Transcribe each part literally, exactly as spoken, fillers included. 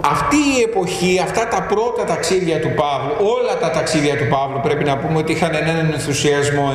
Αυτή η εποχή, αυτά τα πρώτα ταξίδια του Παύλου, όλα τα ταξίδια του Παύλου πρέπει να πούμε ότι είχαν έναν ενθουσιασμό,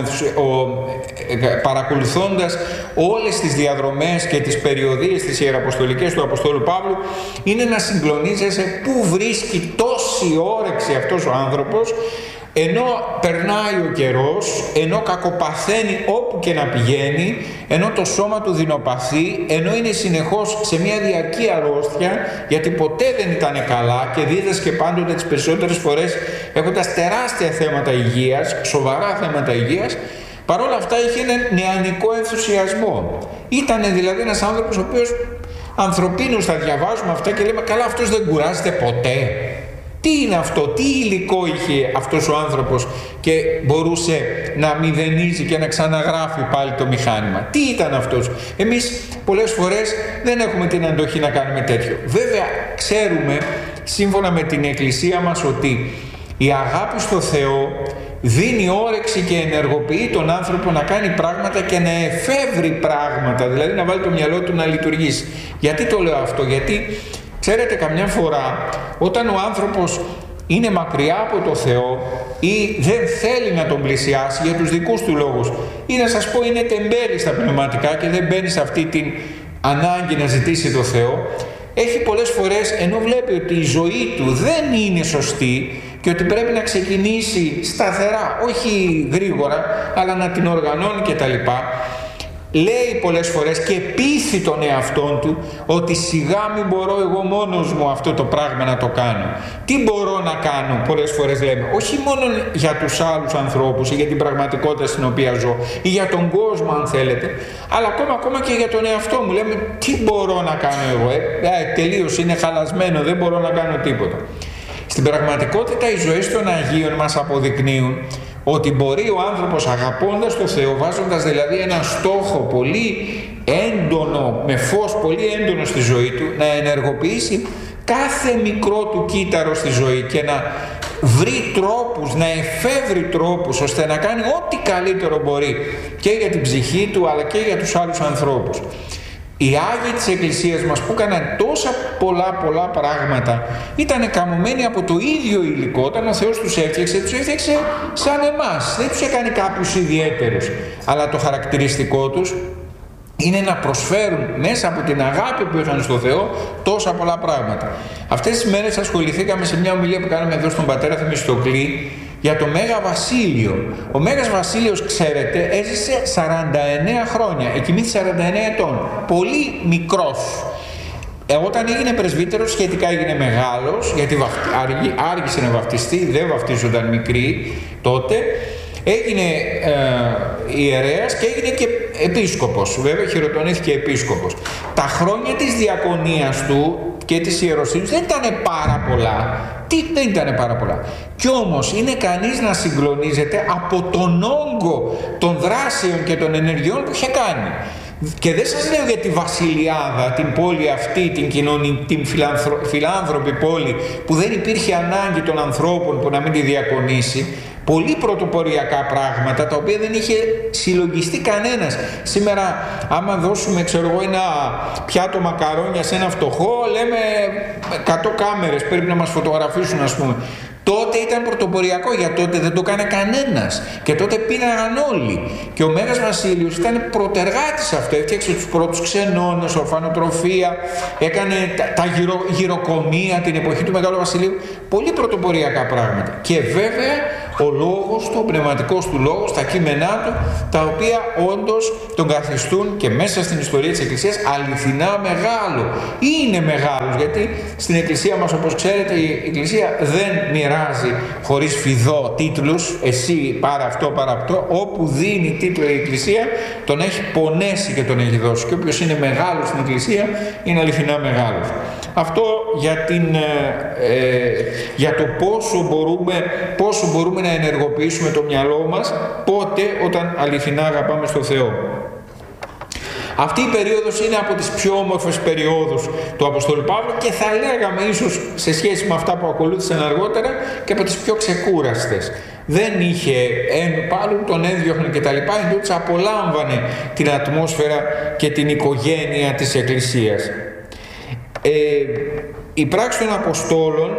παρακολουθώντας όλες τις διαδρομές και τις περιοδίες τις ιεραποστολικές του Αποστόλου Παύλου, είναι να συγκλονίζεσαι πού βρίσκει τόση όρεξη αυτός ο άνθρωπος, ενώ περνάει ο καιρός, ενώ κακοπαθαίνει όπου και να πηγαίνει, ενώ το σώμα του δεινοπαθεί, ενώ είναι συνεχώς σε μια διαρκή αρρώστια, γιατί ποτέ δεν ήταν καλά και δίδασκε πάντοτε τις περισσότερες φορές έχοντας τεράστια θέματα υγείας, σοβαρά θέματα υγείας, παρόλα αυτά είχε έναν νεανικό ενθουσιασμό. Ήτανε δηλαδή ένας άνθρωπος ο οποίος ανθρωπίνους τα διαβάζουμε αυτά και λέμε καλά, αυτός δεν κουράζεται ποτέ. Τι είναι αυτό, τι υλικό είχε αυτός ο άνθρωπος και μπορούσε να μηδενίζει και να ξαναγράφει πάλι το μηχάνημα. Τι ήταν αυτός? Εμείς πολλές φορές δεν έχουμε την αντοχή να κάνουμε τέτοιο. Βέβαια ξέρουμε σύμφωνα με την Εκκλησία μας ότι η αγάπη στο Θεό δίνει όρεξη και ενεργοποιεί τον άνθρωπο να κάνει πράγματα και να εφεύρει πράγματα, δηλαδή να βάλει το μυαλό του να λειτουργήσει. Γιατί το λέω αυτό? Γιατί ξέρετε, καμιά φορά όταν ο άνθρωπος είναι μακριά από το Θεό ή δεν θέλει να τον πλησιάσει για τους δικούς του λόγους ή να σας πω είναι τεμπέλης στα πνευματικά και δεν μπαίνει σε αυτή την ανάγκη να ζητήσει το Θεό, έχει πολλές φορές, ενώ βλέπει ότι η ζωή του δεν είναι σωστή και ότι πρέπει να ξεκινήσει σταθερά, όχι γρήγορα, αλλά να την οργανώνει κτλ., λέει πολλές φορές και πείθει τον εαυτόν του ότι σιγά μην μπορώ εγώ μόνος μου αυτό το πράγμα να το κάνω. Τι μπορώ να κάνω, πολλές φορές λέμε, όχι μόνο για τους άλλους ανθρώπους ή για την πραγματικότητα στην οποία ζω ή για τον κόσμο αν θέλετε, αλλά ακόμα, ακόμα και για τον εαυτό μου. Λέμε τι μπορώ να κάνω εγώ, ε, ε, τελείως είναι χαλασμένο, δεν μπορώ να κάνω τίποτα. Στην πραγματικότητα οι ζωές των Αγίων μας αποδεικνύουν ότι μπορεί ο άνθρωπος αγαπώντας το Θεό, βάζοντας δηλαδή ένα στόχο πολύ έντονο, με φως πολύ έντονο στη ζωή του, να ενεργοποιήσει κάθε μικρό του κύτταρο στη ζωή και να βρει τρόπους, να εφεύρει τρόπους ώστε να κάνει ό,τι καλύτερο μπορεί και για την ψυχή του αλλά και για τους άλλους ανθρώπους. Οι Άγιοι της Εκκλησίας μας που έκαναν τόσα πολλά πολλά πράγματα ήταν καμωμένοι από το ίδιο υλικό. Όταν ο Θεός τους έφτιαξε, τους έφτιαξε σαν εμάς. Δεν τους έκανε κάποιους ιδιαίτερους. Αλλά το χαρακτηριστικό τους είναι να προσφέρουν μέσα από την αγάπη που είχαν στο Θεό τόσα πολλά πράγματα. Αυτές τις μέρες ασχοληθήκαμε σε μια ομιλία που κάναμε εδώ στον πατέρα Θεμιστοκλή για το Μέγα Βασίλειο. Ο Μέγας Βασίλειος, ξέρετε, έζησε σαράντα εννέα χρόνια, εκοιμήθη σαράντα εννέα ετών, πολύ μικρός. Ε, όταν έγινε πρεσβύτερος σχετικά έγινε μεγάλος, γιατί άργησε να βαφτιστεί, δεν βαφτίζονταν μικροί τότε. Έγινε ε, ιερέας και έγινε και επίσκοπος, βέβαια χειροτονήθηκε επίσκοπος. Τα χρόνια της διακονίας του και της ιεροσύνης δεν ήταν πάρα πολλά. Τι δεν ήταν πάρα πολλά. Κι όμως είναι κανείς να συγκλονίζεται από τον όγκο των δράσεων και των ενεργειών που είχε κάνει. Και δεν σας λέω για τη Βασιλιάδα, την πόλη αυτή, την, κοινωνική, την φιλάνθρω, φιλάνθρωπη πόλη που δεν υπήρχε ανάγκη των ανθρώπων που να μην τη διακονήσει. Πολύ πρωτοποριακά πράγματα τα οποία δεν είχε συλλογιστεί κανένας. Σήμερα άμα δώσουμε ξέρω εγώ ένα πιάτο μακαρόνια σε ένα φτωχό, λέμε εκατό κάμερες πρέπει να μας φωτογραφίσουν ας πούμε. Τότε ήταν πρωτοποριακό, για τότε δεν το έκανε κανένας και τότε πίναγαν όλοι. Και ο Μέγας Βασίλειος ήταν πρωτεργάτης αυτό, έφτιαξε τους πρώτους ξενώνες, ορφανοτροφία, έκανε τα, τα γυρο, γυροκομεία την εποχή του Μεγάλου Βασιλείου, πολύ πρωτοποριακά πράγματα. Και βέβαια ο λόγος του, ο πνευματικός του λόγος, τα κείμενά του, τα οποία όντως τον καθιστούν και μέσα στην ιστορία της Εκκλησίας αληθινά μεγάλο. Είναι μεγάλος, γιατί στην Εκκλησία μας, όπως ξέρετε, η Εκκλησία δεν μοιράζει χωρίς φιδό τίτλους, εσύ πάρα αυτό, πάρα αυτό. Όπου δίνει τίτλο η Εκκλησία, τον έχει πονέσει και τον έχει δώσει. Και όποιος είναι μεγάλος στην Εκκλησία, είναι αληθινά μεγάλος. Αυτό για, την, ε, για το πόσο μπορούμε, πόσο μπορούμε να ενεργοποιήσουμε το μυαλό μας, πότε, όταν αληθινά αγαπάμε στο Θεό. Αυτή η περίοδος είναι από τις πιο όμορφες περιόδους του Αποστόλου Παύλου και θα λέγαμε ίσως σε σχέση με αυτά που ακολούθησαν αργότερα και από τις πιο ξεκούραστες. Δεν είχε εν πάλι, τον έδιωχνε και τα λοιπά, εντούτοις απολάμβανε την ατμόσφαιρα και την οικογένεια της Εκκλησίας. Ε, οι πράξεις των Αποστόλων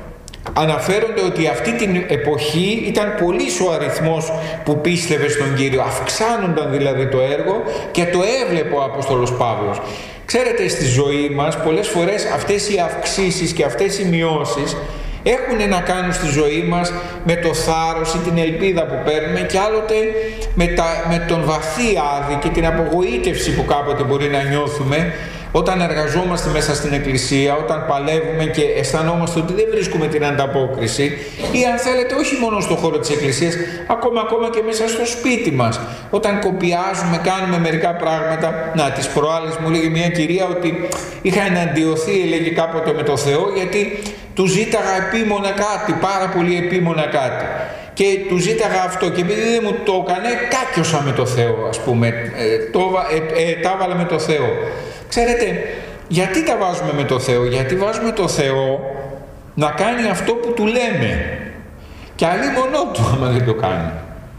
αναφέρονται ότι αυτή την εποχή ήταν πολύς ο αριθμός που πίστευε στον Κύριο. Αυξάνονταν δηλαδή το έργο και το έβλεπε ο Απόστολος Παύλος. Ξέρετε, στη ζωή μας πολλές φορές αυτές οι αυξήσεις και αυτές οι μειώσεις έχουν να κάνουν στη ζωή μας με το θάρρος ή την ελπίδα που παίρνουμε και άλλοτε με, τα, με τον βαθύ άδη και την απογοήτευση που κάποτε μπορεί να νιώθουμε όταν εργαζόμαστε μέσα στην Εκκλησία, όταν παλεύουμε και αισθανόμαστε ότι δεν βρίσκουμε την ανταπόκριση, ή αν θέλετε όχι μόνο στον χώρο της Εκκλησίας, ακόμα ακόμα και μέσα στο σπίτι μας, όταν κοπιάζουμε, κάνουμε μερικά πράγματα. Να, τις προάλλες μου λέγει μια κυρία ότι είχα εναντιωθεί, έλεγε κάποτε, με το Θεό, γιατί του ζήταγα επίμονα κάτι, πάρα πολύ επίμονα κάτι. Και του ζήταγα αυτό και επειδή δεν μου το έκανε, κάκιωσα με το Θεό, ας πούμε, ε, το, ε, ε, τα έβαλα με το Θεό. Ξέρετε, γιατί τα βάζουμε με το Θεό? Γιατί βάζουμε το Θεό να κάνει αυτό που του λέμε. Και αλλήμονό του άμα δεν το κάνει.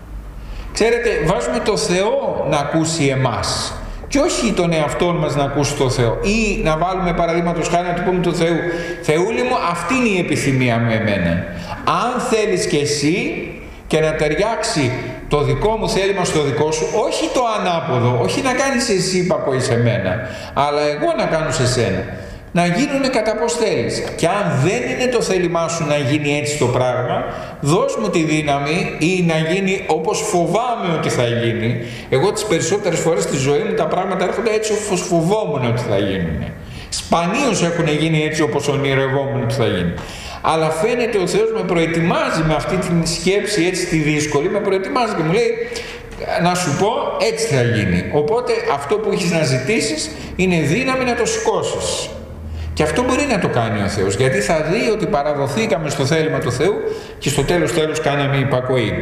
Ξέρετε, βάζουμε το Θεό να ακούσει εμάς. Και όχι τον εαυτό μας να ακούσει το Θεό. Ή να βάλουμε παραδείγματος χάρη να του πούμε του Θεού, Θεούλη μου, αυτή είναι η επιθυμία μου εμένα. Αν θέλεις και εσύ και να ταιριάξει το δικό μου θέλημα στο δικό σου, όχι το ανάποδο, όχι να κάνεις εσύ υπακοή σε μένα, αλλά εγώ να κάνω σε σένα. Να γίνουνε κατά πώς θέλεις. Και αν δεν είναι το θέλημά σου να γίνει έτσι το πράγμα, δώσ' μου τη δύναμη ή να γίνει όπως φοβάμαι ότι θα γίνει. Εγώ τις περισσότερες φορές στη ζωή μου τα πράγματα έρχονται έτσι όπως φοβόμουν ότι θα γίνουν. Σπανίως έχουν γίνει έτσι όπως ονειρευόμουν ότι θα γίνει. Αλλά φαίνεται ο Θεός με προετοιμάζει με αυτή τη σκέψη έτσι τη δύσκολη, με προετοιμάζει και μου λέει να σου πω έτσι θα γίνει. Οπότε αυτό που έχεις να ζητήσεις είναι δύναμη να το σηκώσεις. Και αυτό μπορεί να το κάνει ο Θεός, γιατί θα δει ότι παραδοθήκαμε στο θέλημα του Θεού και στο τέλος τέλος κάναμε υπακοή.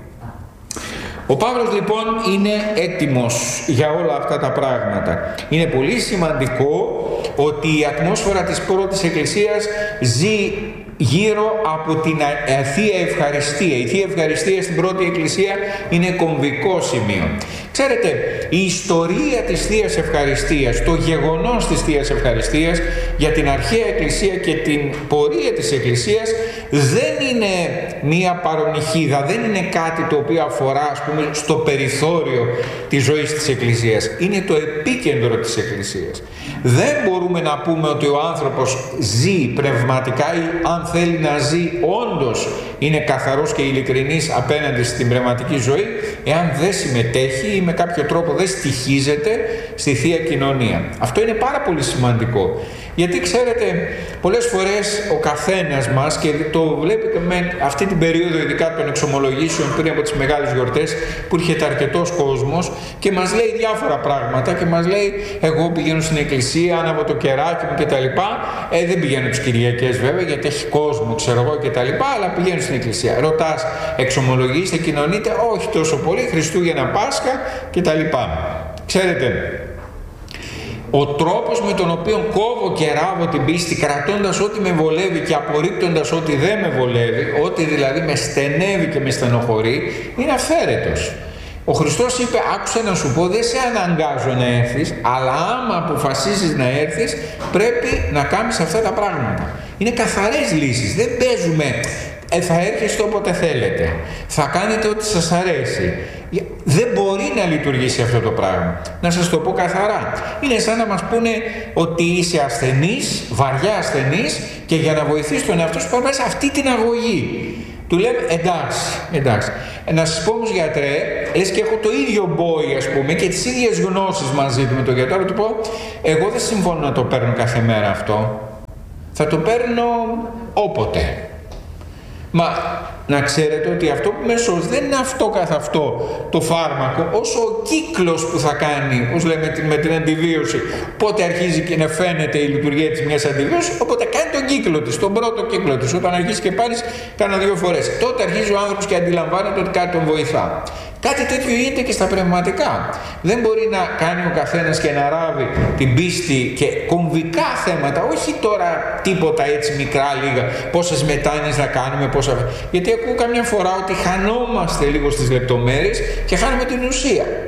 Ο Παύλος λοιπόν είναι έτοιμος για όλα αυτά τα πράγματα. Είναι πολύ σημαντικό ότι η ατμόσφαιρα της πρώτης Εκκλησίας ζει γύρω από την Θεία Ευχαριστία. Η Θεία Ευχαριστία στην πρώτη Εκκλησία είναι κομβικό σημείο. Ξέρετε, η ιστορία της Θείας Ευχαριστίας, το γεγονός της Θείας Ευχαριστίας για την αρχαία Εκκλησία και την πορεία της Εκκλησίας δεν είναι μία παρονυχίδα, δεν είναι κάτι το οποίο αφορά, ας πούμε, στο περιθώριο της ζωής της Εκκλησίας. Είναι το επίκεντρο της Εκκλησίας. Δεν μπορούμε να πούμε ότι ο άνθρωπος ζει πνευματικά ή αν θέλει να ζει όντως είναι καθαρός και ειλικρινής απέναντι στην πνευματική ζωή εάν δεν συμμετέχει ή με κάποιο τρόπο δεν στοιχίζεται στη Θεία Κοινωνία. Αυτό είναι πάρα πολύ σημαντικό. Γιατί ξέρετε, πολλές φορές ο καθένας μας, και το βλέπετε με αυτή την περίοδο ειδικά των εξομολογήσεων πριν από τις μεγάλες γιορτές που έρχεται αρκετός κόσμος και μας λέει διάφορα πράγματα και μας λέει εγώ πηγαίνω στην εκκλησία, άναβω το κεράκι μου κτλ. Ε, δεν πηγαίνω τις Κυριακές βέβαια γιατί έχει κόσμο ξέρω εγώ κτλ. Αλλά πηγαίνω στην εκκλησία. Ρωτάς, εξομολογείστε, κοινωνείτε? Όχι τόσο πολύ, Χριστούγεννα, Πάσχα κτλ. Ξέρετε, ο τρόπος με τον οποίο κόβω και ράβω την πίστη κρατώντας ό,τι με βολεύει και απορρίπτοντας ό,τι δεν με βολεύει, ό,τι δηλαδή με στενεύει και με στενοχωρεί, είναι αυθαίρετος. Ο Χριστός είπε, άκουσε να σου πω, δεν σε αναγκάζω να έρθεις, αλλά άμα αποφασίσεις να έρθεις, πρέπει να κάνεις αυτά τα πράγματα. Είναι καθαρές λύσεις, δεν παίζουμε, ε, θα έρχεστε όποτε θέλετε, θα κάνετε ό,τι σας αρέσει. Δεν μπορεί να λειτουργήσει αυτό το πράγμα. Να σας το πω καθαρά. Είναι σαν να μας πούνε ότι είσαι ασθενής, βαριά ασθενής και για να βοηθήσεις τον εαυτό σου πάρεις αυτή την αγωγή. Του λέμε εντάξει, εντάξει. Να σας πω όμως γιατρέ, λες και έχω το ίδιο μπόι ας πούμε και τις ίδιες γνώσεις μαζί του με τον γιατρό, του πω εγώ δεν συμφωνώ να το παίρνω κάθε μέρα αυτό. Θα το παίρνω όποτε. Μα να ξέρετε ότι αυτό που με σώζει δεν είναι αυτό καθ' αυτό το φάρμακο, όσο ο κύκλος που θα κάνει, όπως λέμε με την αντιβίωση, πότε αρχίζει και να φαίνεται η λειτουργία της μιας αντιβίωσης, οπότε κάνει τον κύκλο της, τον πρώτο κύκλο της. Όταν αρχίσει και πάρεις κάνα δύο φορές, τότε αρχίζει ο άνθρωπος και αντιλαμβάνεται ότι κάτι τον βοηθά. Κάτι τέτοιο γίνεται και στα πνευματικά. Δεν μπορεί να κάνει ο καθένας και να ράβει την πίστη και κομβικά θέματα, όχι τώρα τίποτα έτσι μικρά λίγα, πόσες μετάνοιες να κάνουμε, πόσα... Γιατί ακούω καμιά φορά ότι χανόμαστε λίγο στις λεπτομέρειες και χάνουμε την ουσία.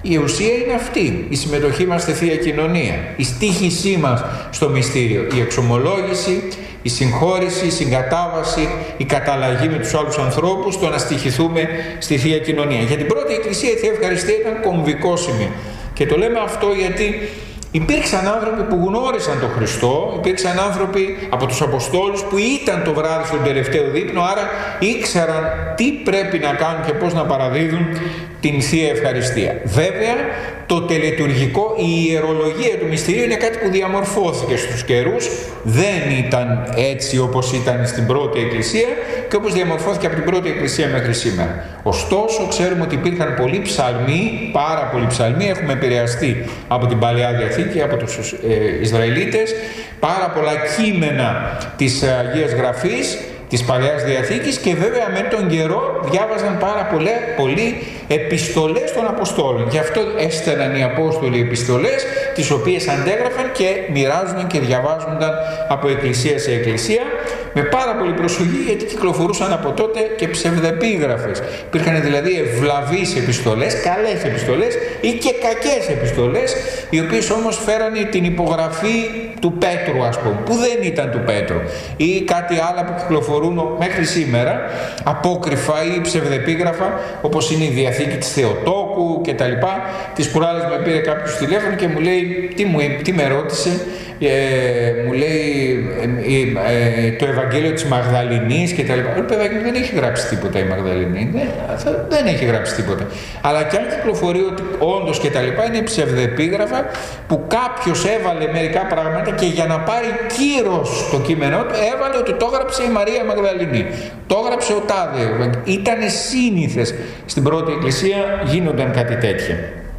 Η ουσία είναι αυτή, η συμμετοχή μας στη Θεία Κοινωνία, η στοίχησή μας στο μυστήριο, η εξομολόγηση, η συγχώρηση, η συγκατάβαση, η καταλλαγή με τους άλλους ανθρώπους, το να στοιχηθούμε στη Θεία Κοινωνία. Για την πρώτη Εκκλησία η Θεία Ευχαριστία ήταν κομβικό σημείο. Και το λέμε αυτό γιατί υπήρξαν άνθρωποι που γνώρισαν τον Χριστό, υπήρξαν άνθρωποι από τους Αποστόλους που ήταν το βράδυ στον τελευταίο δείπνο, άρα ήξεραν τι πρέπει να κάνουν και πώς να παραδίδουν την Θεία Ευχαριστία. Βέβαια, το τελετουργικό, η ιερολογία του μυστηρίου είναι κάτι που διαμορφώθηκε στους καιρούς, δεν ήταν έτσι όπως ήταν στην πρώτη Εκκλησία και όπως διαμορφώθηκε από την πρώτη Εκκλησία μέχρι σήμερα. Ωστόσο, ξέρουμε ότι υπήρχαν πολλοί ψαλμοί, πάρα πολλοί ψαλμοί, έχουμε επηρεαστεί από την Παλαιά Διαθήκη, από τους ε, Ισραηλίτες, πάρα πολλά κείμενα της Αγίας Γραφής, της Παλαιάς Διαθήκης, και βέβαια με τον καιρό διάβαζαν πάρα πολλές, πολλοί επιστολές των Αποστόλων. Γι' αυτό έστελναν οι Απόστολοι επιστολές, τις οποίες αντέγραφαν και μοιράζονταν και διαβάζονταν από εκκλησία σε εκκλησία με πάρα πολύ προσοχή, γιατί κυκλοφορούσαν από τότε και ψευδεπίγραφες. Υπήρχαν δηλαδή ευλαβείς επιστολές, καλές επιστολές ή και κακές επιστολές, οι οποίες όμως φέρανε την υπογραφή του Πέτρου, ας πούμε, που δεν ήταν του Πέτρου, ή κάτι άλλο που κυκλοφορούν μέχρι σήμερα, απόκριφα ή ψευδεπίγραφα, όπως είναι η Διαθήκη της Θεοτόκου και τα λοιπά. Τις προάλλες με πήρε κάποιος τηλέφωνο και μου λέει, τι, μου, τι με ρώτησε, ε, μου λέει ε, ε, το Ευαγγέλιο της Μαγδαληνής και τα λοιπά. Το παιδάκι δεν έχει γράψει τίποτα η Μαγδαληνή, δεν, δεν έχει γράψει τίποτα. Αλλά και αν κυκλοφορεί ότι όντως και τα λοιπά, είναι ψευδεπίγραφα που κάποιος έβαλε μερικά πράγματα και για να πάρει κύρος το κείμενό του έβαλε ότι το έγραψε η Μαρία Μαγδαληνή, το έγραψε ο τάδε. Ήτανε σύνηθες στην πρώτη Εκκλησία, γίνονταν κάτι τέτοια.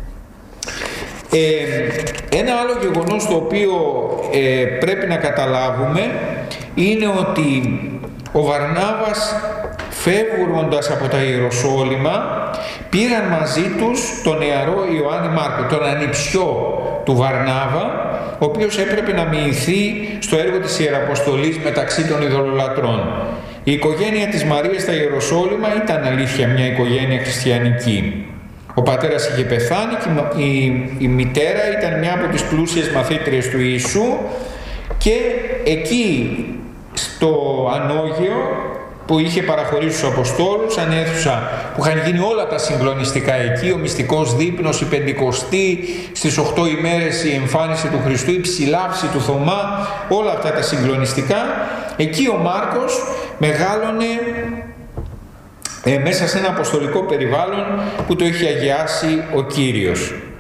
Ε, ένα άλλο γεγονός το οποίο ε, πρέπει να καταλάβουμε είναι ότι ο Βαρνάβας, φεύγοντας από τα Ιεροσόλυμα, πήραν μαζί τους τον νεαρό Ιωάννη Μάρκο, τον ανιψιό του Βαρνάβα, ο οποίος έπρεπε να μοιηθεί στο έργο της Ιεραποστολής μεταξύ των ειδωλολατρών. Η οικογένεια της Μαρίας στα Ιεροσόλυμα ήταν αλήθεια μια οικογένεια χριστιανική. Ο πατέρας είχε πεθάνει και η, η μητέρα ήταν μια από τις πλούσιες μαθήτριες του Ιησού, και εκεί στο Ανώγειο που είχε παραχωρήσει στους Αποστόλους, σαν αίθουσα που είχαν γίνει όλα τα συγκλονιστικά εκεί, ο μυστικός δείπνος, η Πεντηκοστή, στις οκτώ ημέρες η εμφάνιση του Χριστού, η ψηλάψη του Θωμά, όλα αυτά τα συγκλονιστικά, εκεί ο Μάρκος μεγάλωνε ε, μέσα σε ένα αποστολικό περιβάλλον που το είχε αγιάσει ο Κύριος.